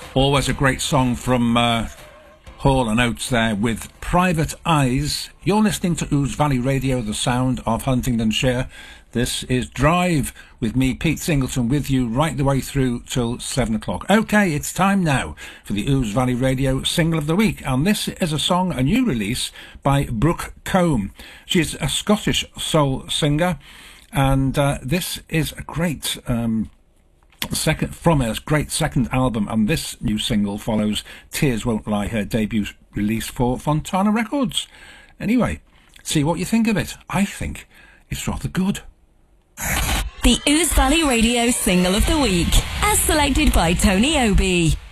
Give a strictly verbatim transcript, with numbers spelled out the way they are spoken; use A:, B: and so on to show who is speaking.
A: Always a great song from uh, Hall and Oates there with Private Eyes. You're listening to Ouse Valley Radio, the sound of Huntingdonshire. This is Drive with me, Pete Singleton, with you right the way through till seven o'clock. OK, it's time now for the Ouse Valley Radio Single of the Week. And this is a song, a new release by Brooke Combe. She's a Scottish soul singer. And uh, this is a great... Um, Second from her great second album, and this new single follows Tears Won't Lie, her debut release for Fontana Records. Anyway, see what you think of it. I think it's rather good.
B: The Ouse Valley Radio Single of the Week, as selected by Tony Obi.